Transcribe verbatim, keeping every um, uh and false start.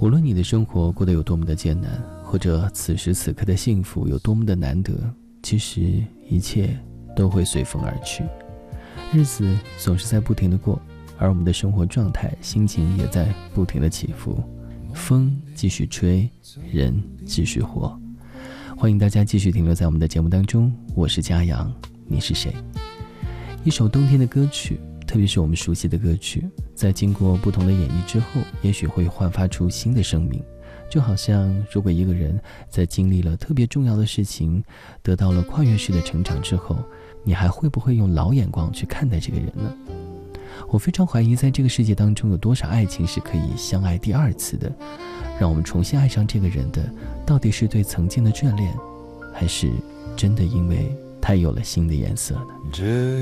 无论你的生活过得有多么的艰难，或者此时此刻的幸福有多么的难得，其实一切都会随风而去。日子总是在不停的过，而我们的生活状态、心情也在不停的起伏。风继续吹，人继续活。欢迎大家继续停留在我们的节目当中，我是嘉阳，你是谁？一首冬天的歌曲，特别是我们熟悉的歌曲，在经过不同的演绎之后，也许会焕发出新的生命。就好像如果一个人在经历了特别重要的事情，得到了跨越式的成长之后，你还会不会用老眼光去看待这个人呢？我非常怀疑在这个世界当中有多少爱情是可以相爱第二次的。让我们重新爱上这个人的，到底是对曾经的眷恋，还是真的因为他有了新的颜色呢？ 这